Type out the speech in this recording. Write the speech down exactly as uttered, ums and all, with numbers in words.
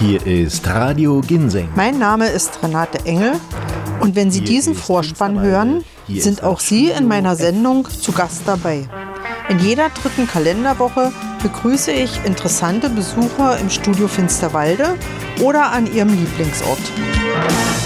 Hier ist Radio Ginseng. Mein Name ist Renate Engel und wenn Sie Hier diesen ist Vorspann Finsterwalde. hören, Hier sind ist auch das Sie in Studio meiner F- Sendung zu Gast dabei. In jeder dritten Kalenderwoche begrüße ich interessante Besucher im Studio Finsterwalde oder an ihrem Lieblingsort.